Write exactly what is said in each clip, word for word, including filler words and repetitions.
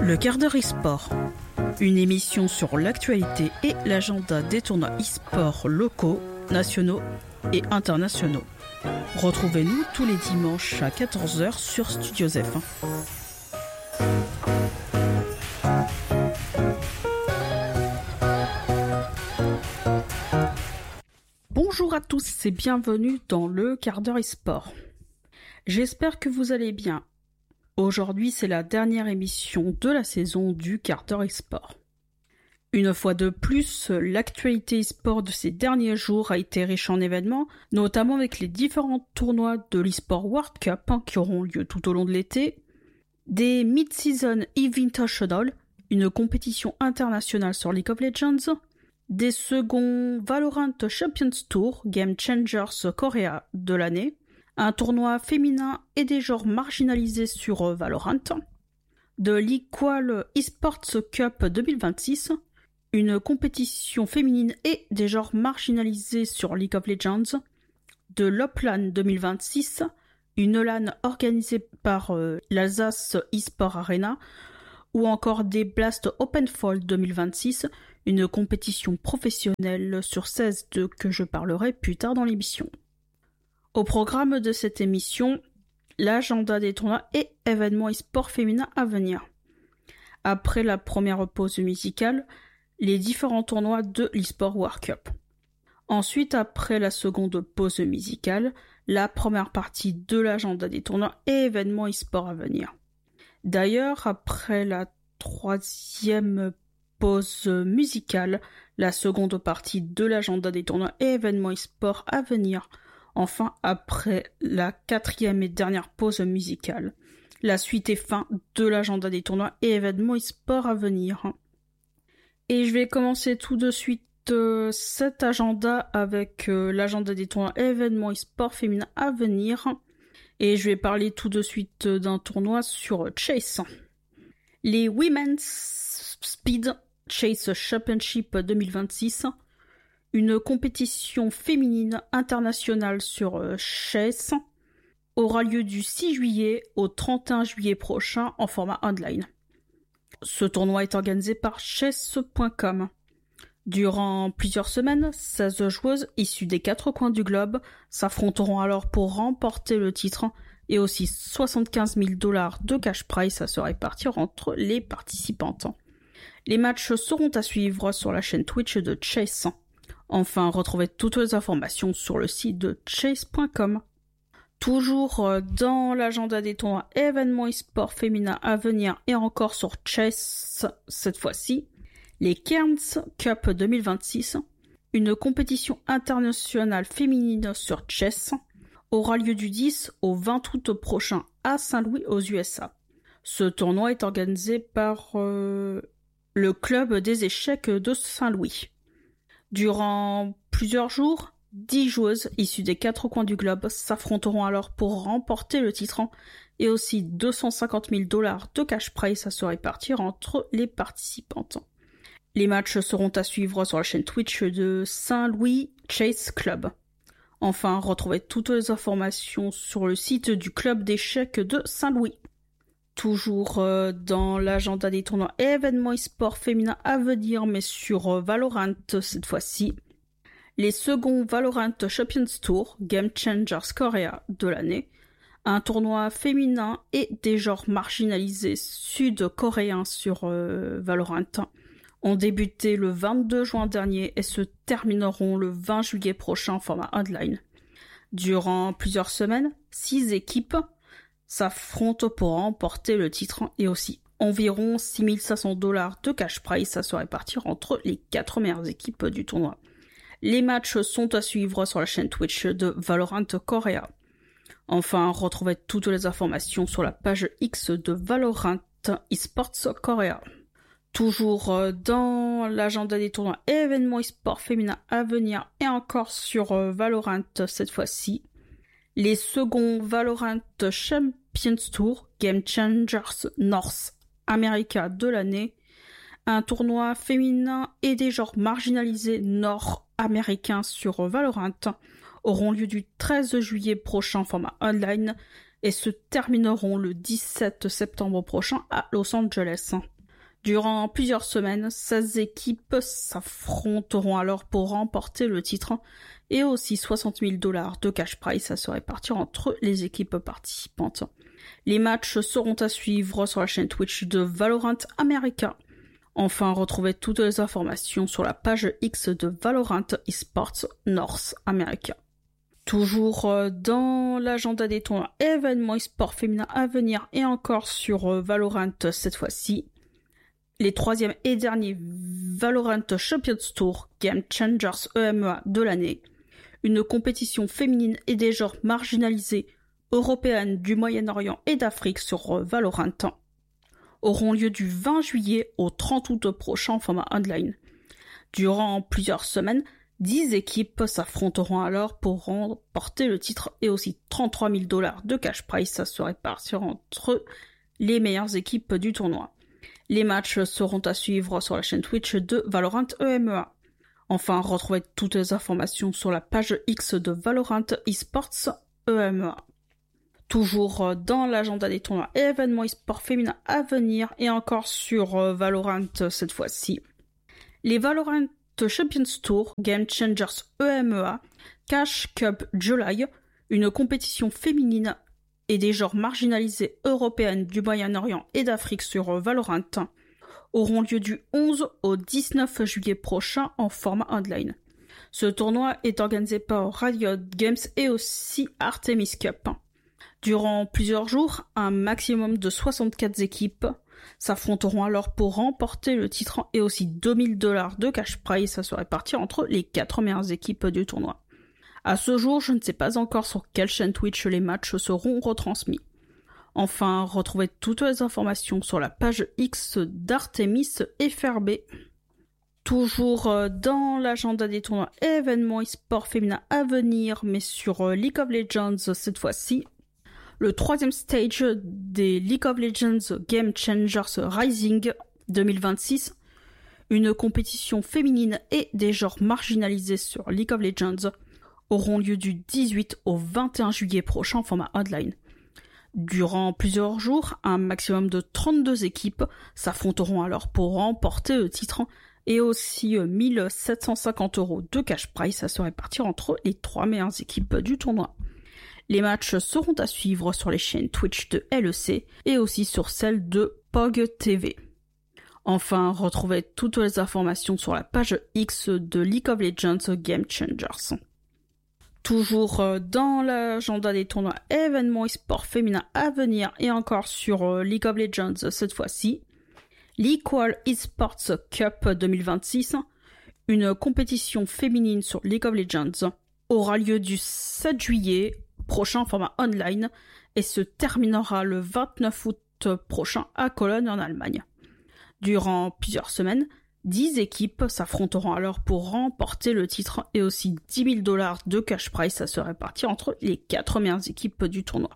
Le quart d'heure e-sport, une émission sur l'actualité et l'agenda des tournois e-sport locaux, nationaux et internationaux. Retrouvez-nous tous les dimanches à quatorze heures sur Studio Zef. Bonjour à tous et bienvenue dans le quart d'heure e-sport. J'espère que vous allez bien. Aujourd'hui, c'est la dernière émission de la saison du quart d'heure e-sport. Une fois de plus, l'actualité e-sport de ces derniers jours a été riche en événements, notamment avec les différents tournois de l'e-sport World Cup hein, qui auront lieu tout au long de l'été, des Mid-Season Invitational, une compétition internationale sur League of Legends, des seconds Valorant Champions Tour, Game Changers Korea de l'année, un tournoi féminin et des genres marginalisés sur Valorant, de l'Equal Esports Cup deux mille vingt-six, une compétition féminine et des genres marginalisés sur League of Legends, de l'Oplan deux mille vingt-six, une LAN organisée par euh, l'Alsace eSport Arena, ou encore des Blast Openfall deux mille vingt-six, une compétition professionnelle sur seize de que je parlerai plus tard dans l'émission. Au programme de cette émission, l'agenda des tournois et événements e-sport féminins à venir. Après la première pause musicale, les différents tournois de l'eSport World Cup. Ensuite, après la seconde pause musicale, la première partie de l'agenda des tournois et événements e-sport à venir. D'ailleurs, après la troisième pause musicale, la seconde partie de l'agenda des tournois et événements e-sport à venir. Enfin, après la quatrième et dernière pause musicale, la suite et fin de l'agenda des tournois et événements e-sport à venir. Et je vais commencer tout de suite euh, cet agenda avec euh, l'agenda des tournois et événements e-sport féminins à venir. Et je vais parler tout de suite d'un tournoi sur Chase. Les Women's Speed Chase Championship deux mille vingt-six, une compétition féminine internationale sur Chess, aura lieu du six juillet au trente et un juillet prochain en format online. Ce tournoi est organisé par chess point com. Durant plusieurs semaines, seize joueuses issues des quatre coins du globe s'affronteront alors pour remporter le titre et aussi soixante-quinze mille dollars de cash prize à se répartir entre les participantes. Les matchs seront à suivre sur la chaîne Twitch de Chess. Enfin, retrouvez toutes les informations sur le site de chase point com. Toujours dans l'agenda des tournois événements e-sport féminins à venir et encore sur Chess cette fois-ci, les Cairns Cup deux mille vingt-six, une compétition internationale féminine sur Chess, aura lieu du dix au vingt août prochain à Saint-Louis aux U S A. Ce tournoi est organisé par euh, le club des échecs de Saint-Louis. Durant plusieurs jours, dix joueuses issues des quatre coins du globe s'affronteront alors pour remporter le titre et aussi deux cent cinquante mille dollars de cash prize à se répartir entre les participantes. Les matchs seront à suivre sur la chaîne Twitch de Saint-Louis Chase Club. Enfin, retrouvez toutes les informations sur le site du club d'échecs de Saint-Louis. Toujours euh, dans l'agenda des tournois et événements e-sport féminins à venir, mais sur euh, Valorant cette fois-ci. Les seconds Valorant Champions Tour, Game Changers Korea de l'année, un tournoi féminin et des genres marginalisés sud-coréens sur euh, Valorant, ont débuté le vingt-deux juin dernier et se termineront le vingt juillet prochain en format online. Durant plusieurs semaines, six équipes s'affrontent pour remporter le titre et aussi environ six mille cinq cents dollars de cash prize à se répartir entre les quatre meilleures équipes du tournoi. Les matchs sont à suivre sur la chaîne Twitch de Valorant Korea. Enfin, retrouvez toutes les informations sur la page X de Valorant eSports Korea. Toujours dans l'agenda des tournois et événements e-sport féminins à venir et encore sur Valorant cette fois-ci, les seconds Valorant Champions Tour, Game Changers North America de l'année, un tournoi féminin et des genres marginalisés nord-américains sur Valorant, auront lieu du treize juillet prochain en format online et se termineront le dix-sept septembre prochain à Los Angeles. Durant plusieurs semaines, seize équipes s'affronteront alors pour remporter le titre et aussi soixante mille dollars de cash prize à se répartir entre les équipes participantes. Les matchs seront à suivre sur la chaîne Twitch de Valorant America. Enfin, retrouvez toutes les informations sur la page X de Valorant Esports North America. Toujours dans l'agenda des tournois événements e-sport féminins à venir et encore sur Valorant cette fois-ci. Les troisième et derniers Valorant Champions Tour Game Changers E M E A de l'année, une compétition féminine et des genres marginalisés européennes du Moyen-Orient et d'Afrique sur Valorant, auront lieu du vingt juillet au trente août prochain en format online. Durant plusieurs semaines, dix équipes s'affronteront alors pour remporter le titre et aussi trente-trois mille dollars de cash prize à se répartir entre les meilleures équipes du tournoi. Les matchs seront à suivre sur la chaîne Twitch de Valorant E M E A. Enfin, retrouvez toutes les informations sur la page X de Valorant Esports E M E A. Toujours dans l'agenda des tournois et événements e-sport féminins à venir et encore sur Valorant cette fois-ci. Les Valorant Champions Tour Game Changers E M E A Cash Cup July, une compétition féminine et des genres marginalisés européennes du Moyen-Orient et d'Afrique sur Valorant, auront lieu du onze au dix-neuf juillet prochain en format online. Ce tournoi est organisé par Riot Games et aussi Artemis Cup. Durant plusieurs jours, un maximum de soixante-quatre équipes s'affronteront alors pour remporter le titre et aussi deux mille dollars de cash prize à se répartir entre les quatre meilleures équipes du tournoi. À ce jour, je ne sais pas encore sur quelle chaîne Twitch les matchs seront retransmis. Enfin, retrouvez toutes les informations sur la page X d'Artemis F R B. Toujours dans l'agenda des tournois et événements e-sport féminins à venir, mais sur League of Legends cette fois-ci, le troisième stage des League of Legends Game Changers Rising deux mille vingt-six, une compétition féminine et des genres marginalisés sur League of Legends, auront lieu du dix-huit au vingt et un juillet prochain en format online. Durant plusieurs jours, un maximum de trente-deux équipes s'affronteront alors pour remporter le titre et aussi mille sept cent cinquante euros de cash prize à se répartir entre les trois meilleures équipes du tournoi. Les matchs seront à suivre sur les chaînes Twitch de L E C et aussi sur celle de P O G T V. Enfin, retrouvez toutes les informations sur la page X de League of Legends Game Changers. Toujours dans l'agenda des tournois événements e-sport féminins à venir et encore sur League of Legends cette fois-ci, l'Equal Esports Cup deux mille vingt-six, une compétition féminine sur League of Legends, aura lieu du sept juillet prochain en format online et se terminera le vingt-neuf août prochain à Cologne en Allemagne. Durant plusieurs semaines, dix équipes s'affronteront alors pour remporter le titre et aussi dix mille dollars de cash prize à se répartir entre les quatre meilleures équipes du tournoi.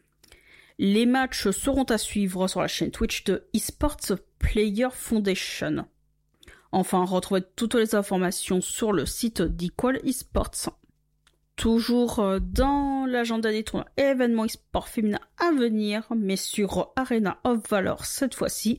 Les matchs seront à suivre sur la chaîne Twitch de Esports Player Foundation. Enfin, retrouvez toutes les informations sur le site d'Equal Esports. Toujours dans l'agenda des tournois et événements e-sport féminins à venir, mais sur Arena of Valor cette fois-ci.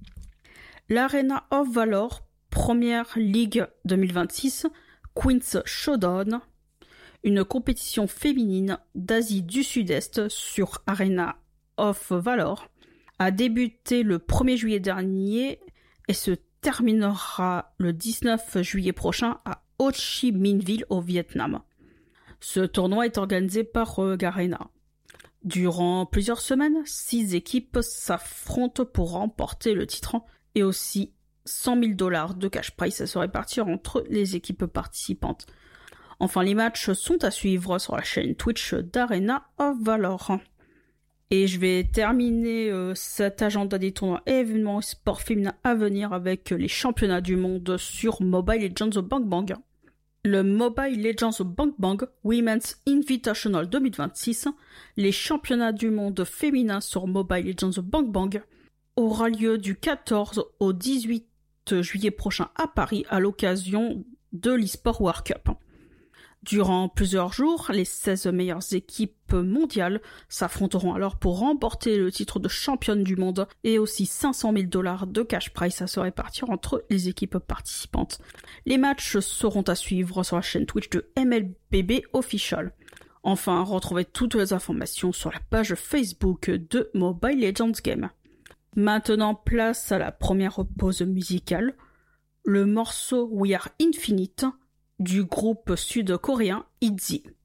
L'Arena of Valor, première ligue deux mille vingt-six, Queen's Showdown, une compétition féminine d'Asie du Sud-Est sur Arena of Valor, a débuté le premier juillet dernier et se terminera le dix-neuf juillet prochain à Ho Chi Minh Ville au Vietnam. Ce tournoi est organisé par euh, Garena. Durant plusieurs semaines, six équipes s'affrontent pour remporter le titre et aussi cent mille dollars de cash prize à se répartir entre les équipes participantes. Enfin, les matchs sont à suivre sur la chaîne Twitch d'Arena of Valor. Et je vais terminer euh, cet agenda des tournois et événements sport féminins à venir avec les championnats du monde sur Mobile Legends Bang Bang. Le Mobile Legends Bang Bang Women's Invitational deux mille vingt-six, les championnats du monde féminin sur Mobile Legends Bang Bang, aura lieu du quatorze au dix-huit juillet prochain à Paris à l'occasion de l'eSport World Cup. Durant plusieurs jours, les seize meilleures équipes mondiales s'affronteront alors pour remporter le titre de championne du monde et aussi cinq cent mille dollars de cash prize à se répartir entre les équipes participantes. Les matchs seront à suivre sur la chaîne Twitch de M L B B Official. Enfin, retrouvez toutes les informations sur la page Facebook de Mobile Legends Game. Maintenant, place à la première pause musicale, le morceau We Are Infinite du groupe sud-coréen I T Z Y.